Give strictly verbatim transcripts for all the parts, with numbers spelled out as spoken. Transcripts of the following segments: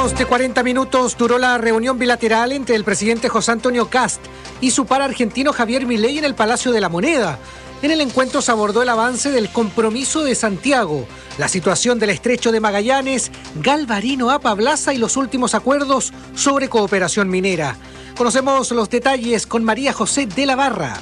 Menos de cuarenta minutos duró la reunión bilateral entre el presidente José Antonio Kast y su par argentino Javier Milei en el Palacio de la Moneda. En el encuentro se abordó el avance del compromiso de Santiago, la situación del estrecho de Magallanes, Galvarino a Pablaza y los últimos acuerdos sobre cooperación minera. Conocemos los detalles con María José de la Barra.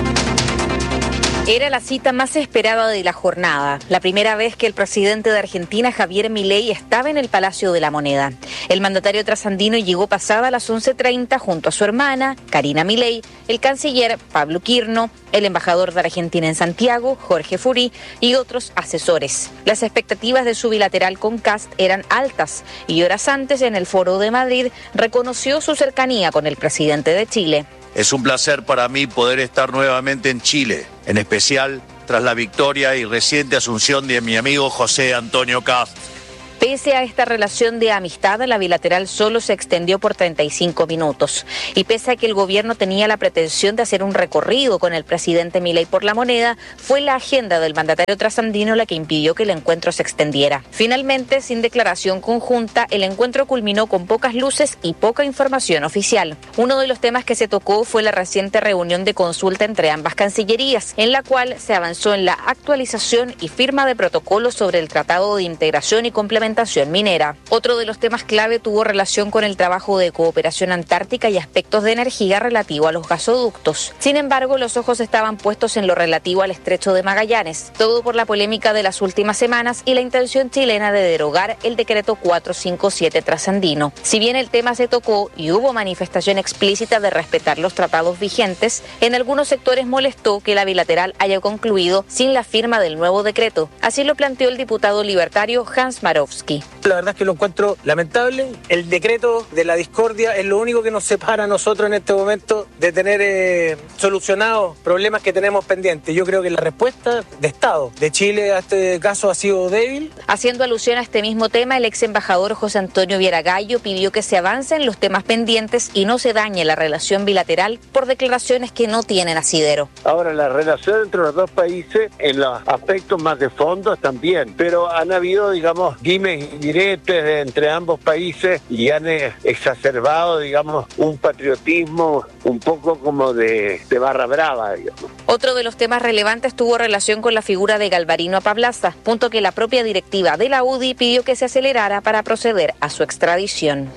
Era la cita más esperada de la jornada, la primera vez que el presidente de Argentina, Javier Milei, estaba en el Palacio de la Moneda. El mandatario trasandino llegó pasada las once treinta junto a su hermana, Karina Milei, el canciller Pablo Quirno, el embajador de Argentina en Santiago, Jorge Furí, y otros asesores. Las expectativas de su bilateral con Kast eran altas y horas antes, en el Foro de Madrid, reconoció su cercanía con el presidente de Chile. Es un placer para mí poder estar nuevamente en Chile, en especial tras la victoria y reciente asunción de mi amigo José Antonio Kast. Pese a esta relación de amistad, la bilateral solo se extendió por treinta y cinco minutos. Y pese a que el gobierno tenía la pretensión de hacer un recorrido con el presidente Milei por la Moneda, fue la agenda del mandatario trasandino la que impidió que el encuentro se extendiera. Finalmente, sin declaración conjunta, el encuentro culminó con pocas luces y poca información oficial. Uno de los temas que se tocó fue la reciente reunión de consulta entre ambas cancillerías, en la cual se avanzó en la actualización y firma de protocolos sobre el Tratado de Integración y Complementación minera. Otro de los temas clave tuvo relación con el trabajo de cooperación antártica y aspectos de energía relativo a los gasoductos. Sin embargo, los ojos estaban puestos en lo relativo al estrecho de Magallanes, todo por la polémica de las últimas semanas y la intención chilena de derogar el decreto cuatrocientos cincuenta y siete trasandino. Si bien el tema se tocó y hubo manifestación explícita de respetar los tratados vigentes, en algunos sectores molestó que la bilateral haya concluido sin la firma del nuevo decreto. Así lo planteó el diputado libertario Hans Marowski. La verdad es que lo encuentro lamentable. El decreto de la discordia es lo único que nos separa a nosotros en este momento de tener eh, solucionados problemas que tenemos pendientes. Yo creo que la respuesta de Estado de Chile a este caso ha sido débil. Haciendo alusión a este mismo tema, el ex embajador José Antonio Vieragallo pidió que se avancen los temas pendientes y no se dañe la relación bilateral por declaraciones que no tienen asidero. Ahora, la relación entre los dos países en los aspectos más de fondo también, pero han habido, digamos, dimes y diretes entre ambos países y han eh, exacerbado, digamos, un patriotismo un poco como de, de barra brava, digamos. Otro de los temas relevantes tuvo relación con la figura de Galvarino a Pablaza, punto que la propia directiva de la U D I pidió que se acelerara para proceder a su extradición.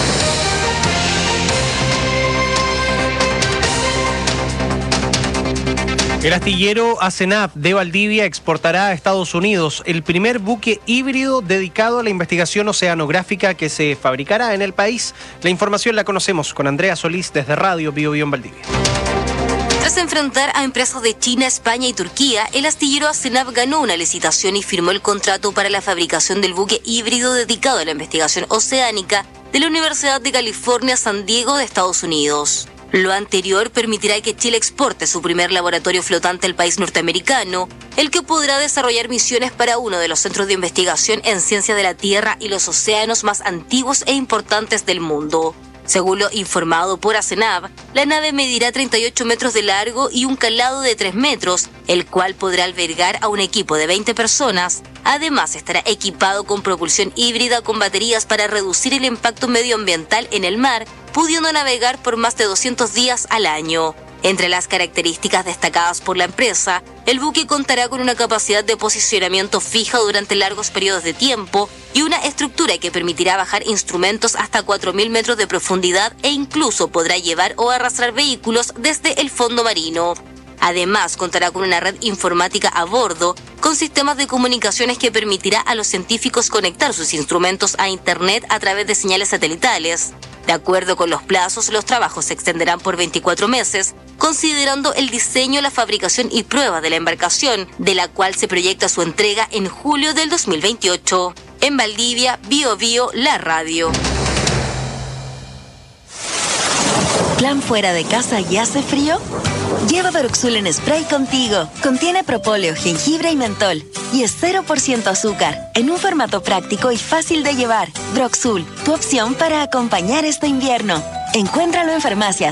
El astillero Asenap de Valdivia exportará a Estados Unidos el primer buque híbrido dedicado a la investigación oceanográfica que se fabricará en el país. La información la conocemos con Andrea Solís desde Radio Bio Bio en Valdivia. Tras enfrentar a empresas de China, España y Turquía, el astillero Asenap ganó una licitación y firmó el contrato para la fabricación del buque híbrido dedicado a la investigación oceánica de la Universidad de California, San Diego, de Estados Unidos. Lo anterior permitirá que Chile exporte su primer laboratorio flotante al país norteamericano, el que podrá desarrollar misiones para uno de los centros de investigación en ciencia de la Tierra y los océanos más antiguos e importantes del mundo. Según lo informado por Asenap, la nave medirá treinta y ocho metros de largo y un calado de tres metros, el cual podrá albergar a un equipo de veinte personas. Además, estará equipado con propulsión híbrida con baterías para reducir el impacto medioambiental en el mar, pudiendo navegar por más de doscientos días al año. Entre las características destacadas por la empresa, el buque contará con una capacidad de posicionamiento fija durante largos periodos de tiempo y una estructura que permitirá bajar instrumentos hasta cuatro mil metros de profundidad e incluso podrá llevar o arrastrar vehículos desde el fondo marino. Además, contará con una red informática a bordo, con sistemas de comunicaciones que permitirá a los científicos conectar sus instrumentos a Internet a través de señales satelitales. De acuerdo con los plazos, los trabajos se extenderán por veinticuatro meses, considerando el diseño, la fabricación y prueba de la embarcación, de la cual se proyecta su entrega en julio del dos mil veintiocho. En Valdivia, Bio Bio, la radio. ¿Plan fuera de casa y hace frío? Lleva Broxul en spray contigo. Contiene propóleo, jengibre y mentol. Y es cero por ciento azúcar, en un formato práctico y fácil de llevar. Broxul, tu opción para acompañar este invierno. Encuéntralo en farmacias.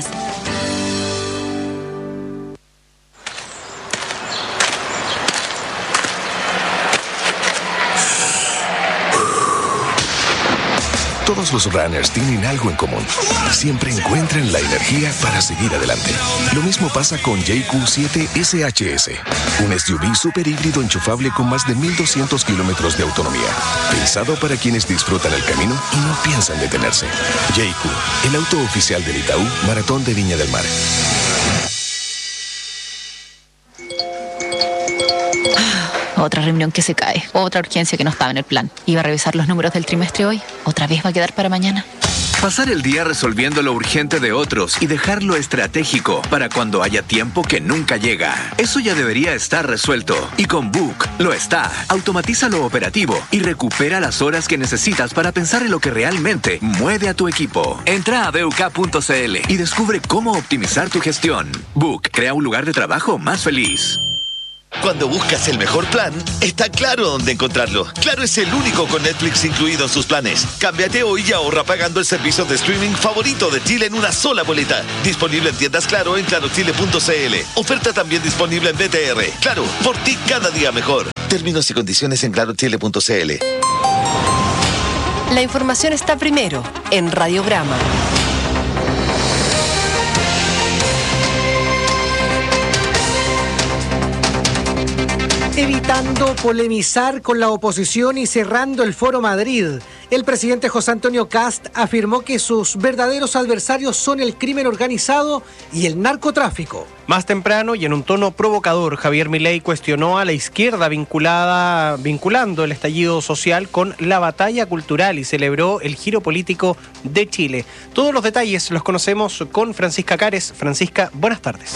Todos los runners tienen algo en común. Siempre encuentran la energía para seguir adelante. Lo mismo pasa con J Q siete S H S, un S U V super híbrido enchufable con más de mil doscientos kilómetros de autonomía. Pensado para quienes disfrutan el camino y no piensan detenerse. J Q, el auto oficial del Itaú Maratón de Viña del Mar. Otra reunión que se cae, otra urgencia que no estaba en el plan. Iba a revisar los números del trimestre hoy, otra vez va a quedar para mañana. Pasar el día resolviendo lo urgente de otros y dejar lo estratégico para cuando haya tiempo que nunca llega. Eso ya debería estar resuelto. Y con Book lo está. Automatiza lo operativo y recupera las horas que necesitas para pensar en lo que realmente mueve a tu equipo. Entra a buk punto c l y descubre cómo optimizar tu gestión. Book crea un lugar de trabajo más feliz. Cuando buscas el mejor plan, está claro dónde encontrarlo. Claro es el único con Netflix incluido en sus planes. Cámbiate hoy y ahorra pagando el servicio de streaming favorito de Chile en una sola boleta. Disponible en tiendas Claro en claro chile punto c l. Oferta también disponible en B T R. Claro, por ti cada día mejor. Términos y condiciones en claro chile punto c l. La información está primero en Radiograma. Evitando polemizar con la oposición y cerrando el Foro Madrid, el presidente José Antonio Kast afirmó que sus verdaderos adversarios son el crimen organizado y el narcotráfico. Más temprano y en un tono provocador, Javier Milei cuestionó a la izquierda vinculada, vinculando el estallido social con la batalla cultural y celebró el giro político de Chile. Todos los detalles los conocemos con Francisca Cares. Francisca, buenas tardes.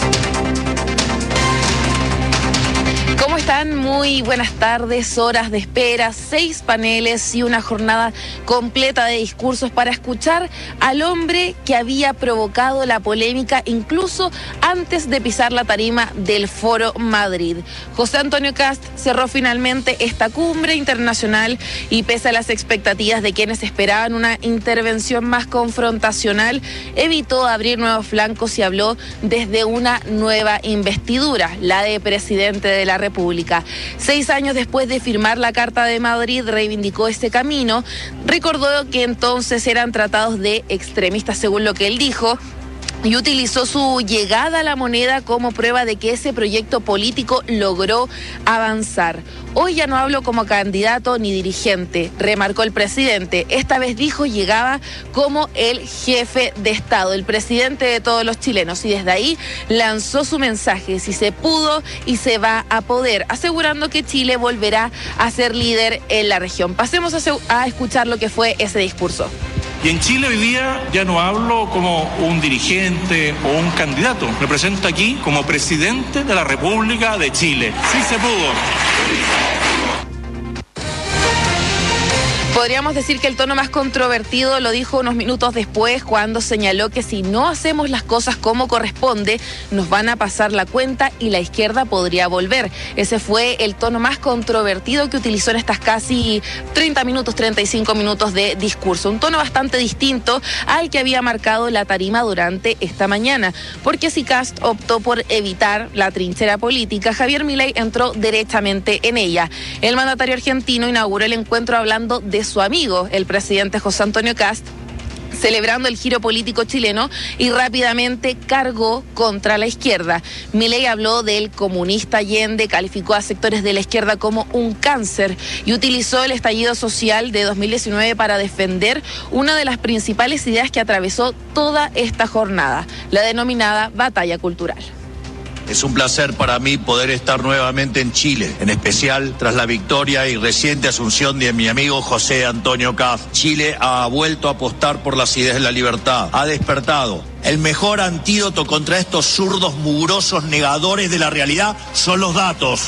¿Cómo están? Muy buenas tardes, horas de espera, seis paneles y una jornada completa de discursos para escuchar al hombre que había provocado la polémica incluso antes de pisar la tarima del Foro Madrid. José Antonio Kast cerró finalmente esta cumbre internacional y pese a las expectativas de quienes esperaban una intervención más confrontacional, evitó abrir nuevos flancos y habló desde una nueva investidura, la de presidente de la República. Seis años después de firmar la Carta de Madrid, reivindicó este camino, recordó que entonces eran tratados de extremistas, según lo que él dijo, y utilizó su llegada a la moneda como prueba de que ese proyecto político logró avanzar. Hoy ya no hablo como candidato ni dirigente, remarcó el presidente. Esta vez dijo llegaba como el jefe de Estado, el presidente de todos los chilenos. Y desde ahí lanzó su mensaje, si se pudo y se va a poder, asegurando que Chile volverá a ser líder en la región. Pasemos a, a escuchar lo que fue ese discurso. Y en Chile hoy día ya no hablo como un dirigente o un candidato. Me presento aquí como presidente de la República de Chile. Sí se pudo. Podríamos decir que el tono más controvertido lo dijo unos minutos después cuando señaló que si no hacemos las cosas como corresponde, nos van a pasar la cuenta y la izquierda podría volver. Ese fue el tono más controvertido que utilizó en estas casi treinta minutos, treinta y cinco minutos de discurso. Un tono bastante distinto al que había marcado la tarima durante esta mañana. Porque si Kast optó por evitar la trinchera política, Javier Milei entró derechamente en ella. El mandatario argentino inauguró el encuentro hablando de su amigo, el presidente José Antonio Kast, celebrando el giro político chileno y rápidamente cargó contra la izquierda. Milei habló del comunista Allende, calificó a sectores de la izquierda como un cáncer y utilizó el estallido social de dos mil diecinueve para defender una de las principales ideas que atravesó toda esta jornada, la denominada batalla cultural. Es un placer para mí poder estar nuevamente en Chile, en especial tras la victoria y reciente asunción de mi amigo José Antonio Kast. Chile ha vuelto a apostar por las ideas de la libertad, ha despertado. El mejor antídoto contra estos zurdos mugrosos negadores de la realidad son los datos.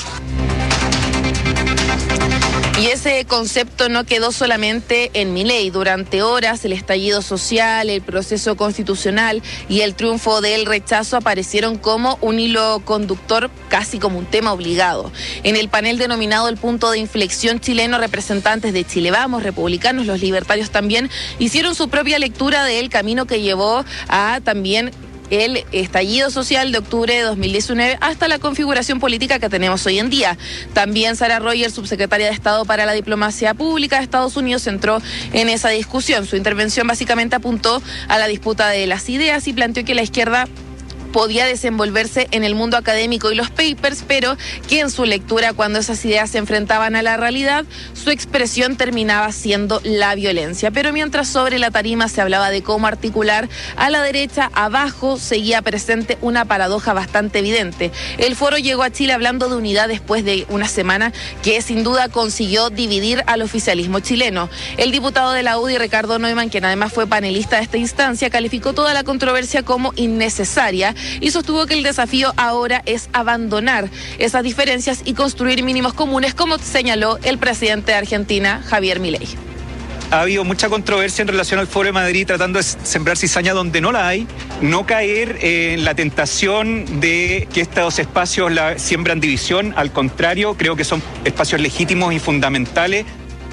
Y ese concepto no quedó solamente en Milei. Durante horas el estallido social, el proceso constitucional y el triunfo del rechazo aparecieron como un hilo conductor, casi como un tema obligado. En el panel denominado El Punto de Inflexión chileno, representantes de Chile Vamos, republicanos, los libertarios también, hicieron su propia lectura del camino que llevó a también el estallido social de octubre de dos mil diecinueve hasta la configuración política que tenemos hoy en día. También Sarah Rogers, subsecretaria de Estado para la Diplomacia Pública de Estados Unidos, entró en esa discusión. Su intervención básicamente apuntó a la disputa de las ideas y planteó que la izquierda podía desenvolverse en el mundo académico y los papers, pero que en su lectura, cuando esas ideas se enfrentaban a la realidad, su expresión terminaba siendo la violencia. Pero mientras sobre la tarima se hablaba de cómo articular a la derecha, abajo seguía presente una paradoja bastante evidente. El foro llegó a Chile hablando de unidad después de una semana que sin duda consiguió dividir al oficialismo chileno. El diputado de la U D I, Ricardo Neumann, quien además fue panelista de esta instancia, calificó toda la controversia como innecesaria y sostuvo que el desafío ahora es abandonar esas diferencias y construir mínimos comunes, como señaló el presidente de Argentina, Javier Milei. Ha habido mucha controversia en relación al Foro de Madrid, tratando de sembrar cizaña donde no la hay, no caer en la tentación de que estos espacios la siembran división. Al contrario, creo que son espacios legítimos y fundamentales.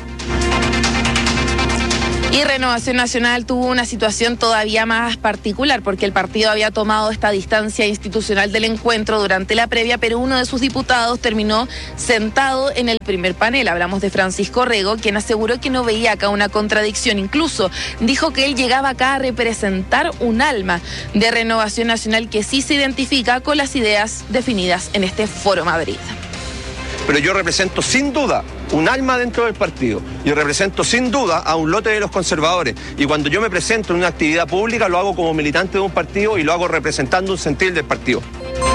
Y Renovación Nacional tuvo una situación todavía más particular, porque el partido había tomado esta distancia institucional del encuentro durante la previa, pero uno de sus diputados terminó sentado en el primer panel. Hablamos de Francisco Rego, quien aseguró que no veía acá una contradicción. Incluso dijo que él llegaba acá a representar un alma de Renovación Nacional que sí se identifica con las ideas definidas en este Foro Madrid. Pero yo represento sin duda un alma dentro del partido. Yo represento sin duda a un lote de los conservadores. Y cuando yo me presento en una actividad pública, lo hago como militante de un partido y lo hago representando un sentir del partido.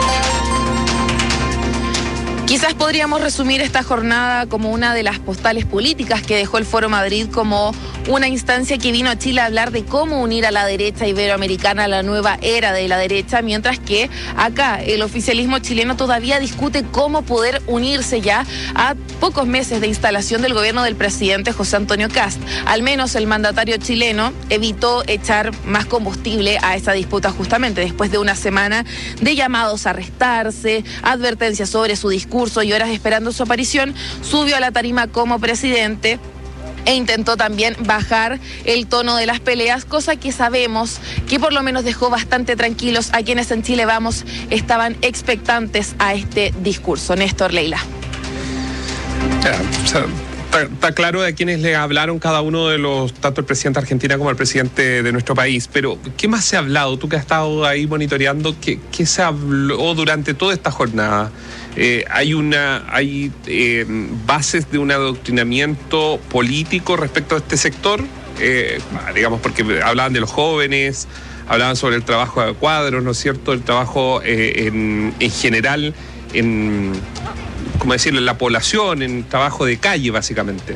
Quizás podríamos resumir esta jornada como una de las postales políticas que dejó el Foro Madrid, como una instancia que vino a Chile a hablar de cómo unir a la derecha iberoamericana a la nueva era de la derecha, mientras que acá el oficialismo chileno todavía discute cómo poder unirse ya a pocos meses de instalación del gobierno del presidente José Antonio Kast. Al menos el mandatario chileno evitó echar más combustible a esa disputa justamente después de una semana de llamados a arrestarse, advertencias sobre su discurso y horas esperando su aparición. Subió a la tarima como presidente e intentó también bajar el tono de las peleas, cosa que sabemos que por lo menos dejó bastante tranquilos a quienes en Chile Vamos estaban expectantes a este discurso. Néstor, Leila. Ya, o sea, está, está claro de quienes le hablaron cada uno de los, tanto el presidente de Argentina como el presidente de nuestro país, pero ¿qué más se ha hablado? Tú que has estado ahí monitoreando, ¿qué, qué se habló durante toda esta jornada? Eh, hay una hay eh, bases de un adoctrinamiento político respecto a este sector, eh, digamos, porque hablaban de los jóvenes, hablaban sobre el trabajo de cuadros, ¿no es cierto?, el trabajo eh, en, en general, en, ¿cómo decirlo?, en la población, en trabajo de calle, básicamente.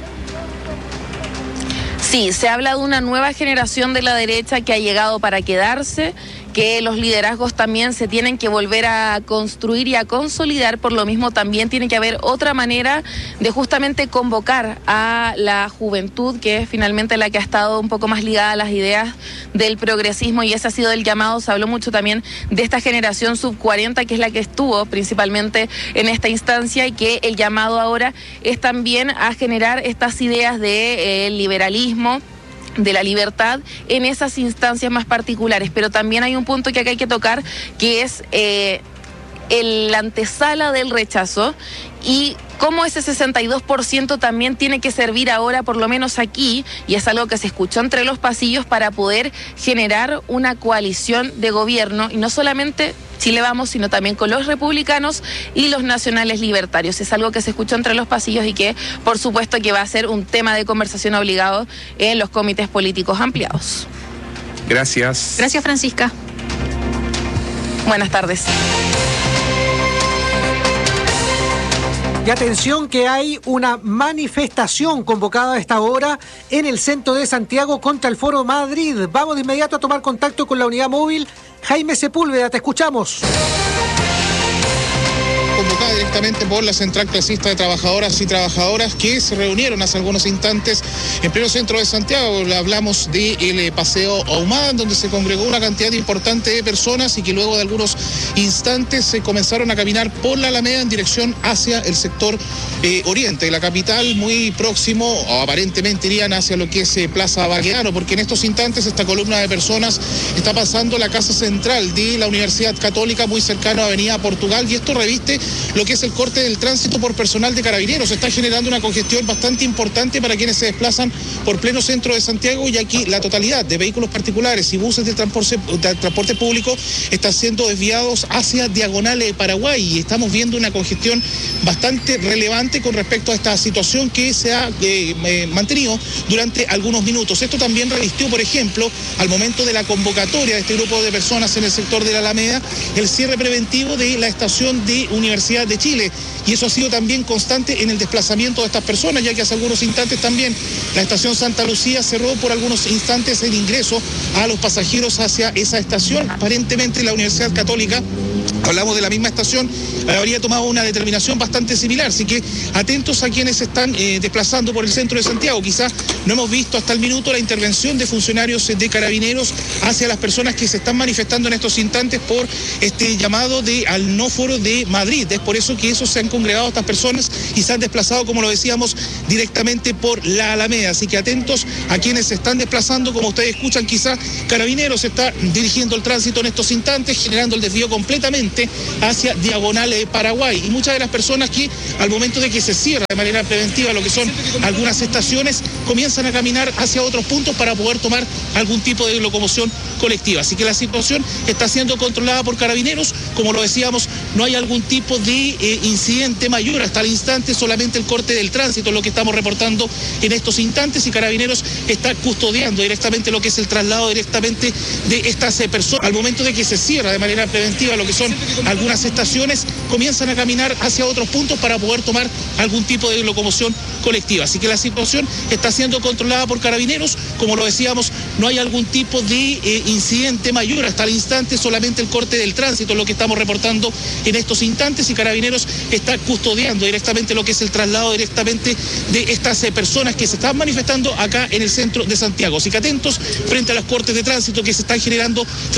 Sí, se habla de una nueva generación de la derecha que ha llegado para quedarse, que los liderazgos también se tienen que volver a construir y a consolidar. Por lo mismo también tiene que haber otra manera de justamente convocar a la juventud, que es finalmente la que ha estado un poco más ligada a las ideas del progresismo, y ese ha sido el llamado. Se habló mucho también de esta generación sub cuarenta, que es la que estuvo principalmente en esta instancia, y que el llamado ahora es también a generar estas ideas de eh, liberalismo, de la libertad en esas instancias más particulares. Pero también hay un punto que acá hay que tocar, que es eh, el antesala del rechazo, y cómo ese sesenta y dos por ciento también tiene que servir ahora, por lo menos aquí, y es algo que se escuchó entre los pasillos, para poder generar una coalición de gobierno, y no solamente Chile Vamos, sino también con los republicanos y los nacionales libertarios. Es algo que se escuchó entre los pasillos y que, por supuesto, que va a ser un tema de conversación obligado en los comités políticos ampliados. Gracias. Gracias, Francisca. Buenas tardes. Y atención, que hay una manifestación convocada a esta hora en el centro de Santiago contra el Foro Madrid. Vamos de inmediato a tomar contacto con la unidad móvil. Jaime Sepúlveda, te escuchamos. convocada directamente por la Central Clasista de Trabajadoras y Trabajadoras que se reunieron hace algunos instantes en pleno centro de Santiago. Hablamos del Paseo Ahumada, donde se congregó una cantidad importante de personas y que luego de algunos instantes se comenzaron a caminar por la Alameda en dirección hacia el sector eh, oriente de la capital, muy próximo, o aparentemente irían hacia lo que es eh, Plaza Baquedano, porque en estos instantes esta columna de personas está pasando la casa central de la Universidad Católica, muy cercano a Avenida Portugal, y esto reviste lo que es el corte del tránsito por personal de Carabineros. Se está generando una congestión bastante importante para quienes se desplazan por pleno centro de Santiago, y aquí la totalidad de vehículos particulares y buses de transporte, de transporte público están siendo desviados hacia Diagonal de Paraguay, y estamos viendo una congestión bastante relevante con respecto a esta situación que se ha eh, eh, mantenido durante algunos minutos. Esto también revistió, por ejemplo, al momento de la convocatoria de este grupo de personas en el sector de la Alameda, el cierre preventivo de la estación de Universidad de Chile, y eso ha sido también constante en el desplazamiento de estas personas, ya que hace algunos instantes también la estación Santa Lucía cerró por algunos instantes el ingreso a los pasajeros hacia esa estación. Aparentemente la Universidad Católica, hablamos de la misma estación, habría tomado una determinación bastante similar, así que atentos a quienes se están eh, desplazando por el centro de Santiago. Quizás no hemos visto hasta el minuto la intervención de funcionarios de Carabineros hacia las personas que se están manifestando en estos instantes por este llamado de al no foro de Madrid. Es por eso que esos se han congregado estas personas y se han desplazado, como lo decíamos, directamente por la Alameda. Así que atentos a quienes se están desplazando. Como ustedes escuchan, quizás Carabineros está dirigiendo el tránsito en estos instantes, generando el desvío completamente hacia Diagonal de Paraguay. Y muchas de las personas que al momento de que se cierra de manera preventiva lo que son algunas estaciones, comienzan a caminar hacia otros puntos para poder tomar algún tipo de locomoción colectiva. Así que la situación está siendo controlada por Carabineros. Como lo decíamos, no hay algún tipo de eh, incidente mayor hasta el instante, solamente el corte del tránsito, lo que estamos reportando en estos instantes, y Carabineros está custodiando directamente lo que es el traslado directamente de estas eh, personas. Al momento de que se cierra de manera preventiva lo que son algunas estaciones, comienzan a caminar hacia otros puntos para poder tomar algún tipo de locomoción colectiva. Así que la situación está siendo controlada por Carabineros. Como lo decíamos, no hay algún tipo de eh, incidente mayor hasta el instante, solamente el corte del tránsito, lo que estamos reportando en estos instantes, y Carabineros está custodiando directamente lo que es el traslado directamente de estas eh, personas que se están manifestando acá en el centro de Santiago. Así que atentos frente a los cortes de tránsito que se están generando.